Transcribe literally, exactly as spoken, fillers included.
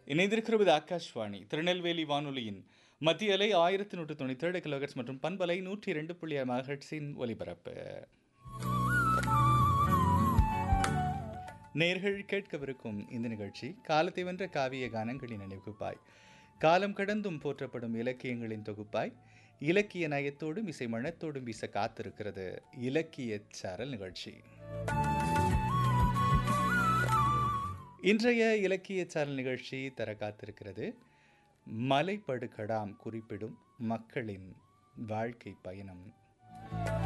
இணைந்திருக்கிறது ஆகாஷ்வாணி திருநெல்வேலி வானொலியின் மத்திய அலை ஆயிரத்தி நூற்று தொண்ணூற்றி ஏழு கிலோஹெர்ட்ஸ் மற்றும் பண்பலை நூற்றி இரண்டு புள்ளி ஆறு மெகாஹெர்ட்ஸின் ஒலிபரப்பு. நேர்கள் கேட்கவிருக்கும் இந்த நிகழ்ச்சி காலத்தை வென்ற காவிய கானங்களின் நினைவுப்பாய், காலம் கடந்தும் போற்றப்படும் இலக்கியங்களின் தொகுப்பாய், இலக்கிய நயத்தோடும் இசை மணத்தோடும் வீச காத்திருக்கிறது இலக்கிய சாரல் நிகழ்ச்சி. இன்றைய இலக்கிய சாரல் நிகழ்ச்சி தர காத்திருக்கிறது மலைப்படுகடாம் குறிப்பிடும் மக்களின் வாழ்க்கை பயணம்.